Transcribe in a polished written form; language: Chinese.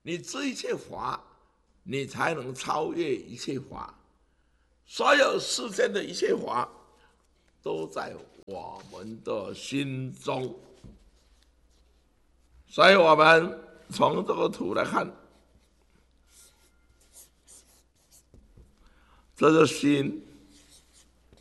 你知一切法，你才能超越一切法。所有世间的一切法，都在我们的心中。所以我们从这个图来看，这个心